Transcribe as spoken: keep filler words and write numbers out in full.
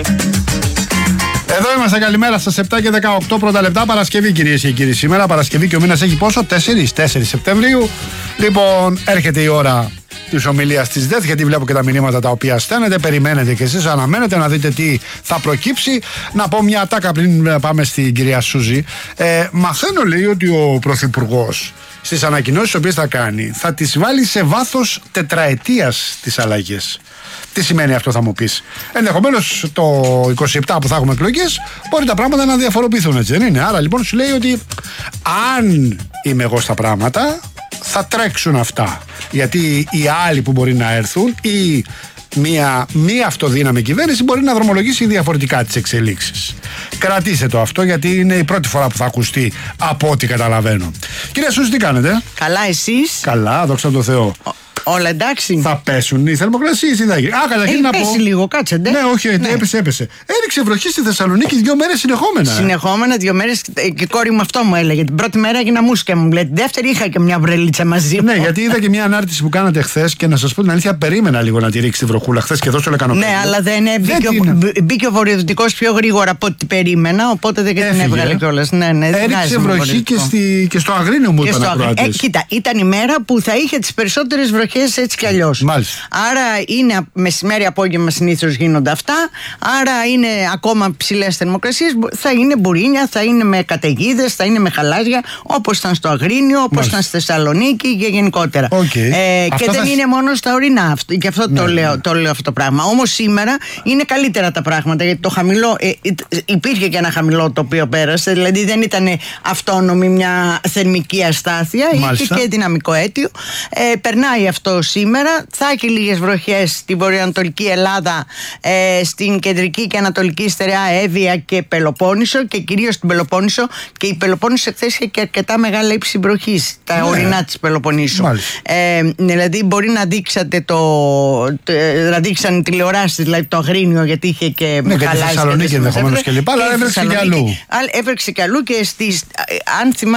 Εδώ είμαστε, καλημέρα σας, επτά και δεκαοκτώ πρώτα λεπτά, Παρασκευή κυρίες και κύριοι. Σήμερα Παρασκευή και ο μήνας έχει πόσο? τέσσερις Σεπτεμβρίου. Λοιπόν, έρχεται η ώρα της ομιλίας της ΔΕΘ, γιατί βλέπω και τα μηνύματα τα οποία στέλνετε. Περιμένετε και εσείς, αναμένετε να δείτε τι θα προκύψει. Να πω μια τάκα πριν πάμε στην κυρία Σούζη. Ε, μαθαίνω, λέει, ότι ο Πρωθυπουργός στις ανακοινώσεις τις οποίες θα κάνει θα τις βάλει σε βάθος τετραετίας τις αλλαγές. Τι σημαίνει αυτό, θα μου πεις? Ενδεχομένως το είκοσι επτά που θα έχουμε εκλογές μπορεί τα πράγματα να διαφοροποιηθούν, έτσι δεν είναι? Άρα λοιπόν σου λέει ότι αν είμαι εγώ στα πράγματα θα τρέξουν αυτά. Γιατί οι άλλοι που μπορεί να έρθουν ή μια μη αυτοδύναμη κυβέρνηση μπορεί να δρομολογήσει διαφορετικά τις εξελίξεις. Κρατήστε το αυτό, γιατί είναι η πρώτη φορά που θα ακουστεί από ό,τι καταλαβαίνω. Κύριε Σούζη, τι κάνετε? Καλά, εσείς? Καλά, δόξα τω Θεώ. Όλα εντάξει? Θα πέσουν οι θερμοκρασίες ή θα γίνει? Α, καταρχήν να πω. Πέσει λίγο, κάτσε, ντε. Ναι, όχι, ναι. έπεσε, έπεσε. Έριξε βροχή στη Θεσσαλονίκη δύο μέρες συνεχόμενα. Συνεχόμενα δύο μέρες και η κόρη μου αυτό μου έλεγε. Την πρώτη μέρα έγινα μουσικά μου. Λέει, την δεύτερη είχα και μια βρελίτσα μαζί μου. Ναι, γιατί είδα και μια ανάρτηση που κάνατε χθες και να σας πω την αλήθεια, περίμενα λίγο να τη ρίξει τη βροχούλα χθες και δώσω λεκανοπέδιο. Ναι, αλλά δεν μπήκε, ο, μπήκε ο βορειοδυτικός πιο γρήγορα από ό,τι περίμενα, οπότε δεν την έβγαλε κιόλας. Ναι, ναι, έριξε βροχή και, στη, και στο Αγρίνιο μου είπαν ακροατές. Ε, κοίτα, ήταν η μέρα που θα είχε τις περισσότερες βροχές έτσι κι αλλιώς. Μάλιστα. Άρα είναι μεσημέρι, απόγευμα συνήθως γίνονται αυτά. Άρα είναι ακόμα ψηλές θερμοκρασίες. Θα είναι μπουρίνια, θα είναι με καταιγίδες, θα είναι με χαλάζια, όπως ήταν στο Αγρίνιο, όπως ήταν στη Θεσσαλονίκη και γενικότερα. Okay. Ε, και δεν θα... είναι μόνο στα ορεινά. Γι' αυτό ναι, το, λέω, ναι. το λέω αυτό το πράγμα. Όμως σήμερα είναι καλύτερα τα πράγματα. Γιατί το χαμηλό, ε, υπήρχε και ένα χαμηλό το οποίο πέρασε. Δηλαδή δεν ήταν αυτόνομη μια θερμική αστάθεια. Είχε και δυναμικό αίτιο. Ε, περνάει αυτό σήμερα. Θα έχει λίγες βροχές στην βορειοανατολική Ελλάδα, ε, στην κεντρική και ανατολική στερεά Εύβοια και Πελοπόννησο, και κυρίως στην Πελοπόννησο. Και η Πελοπόννησο εχθές είχε και αρκετά μεγάλα ύψη βροχής, τα ναι. ορεινά της Πελοποννήσου. Ε, δηλαδή μπορεί να δείξατε το, το να δείξαν τηλεοράσεις, δηλαδή το Αγρίνιο, γιατί είχε και ναι, χαλάσει. Στη Θεσσαλονίκη ενδεχομένως και λοιπά, αλλά έβρεξε και αλλού. Έβρεξε και αλλού και στις, αν θυμάμαι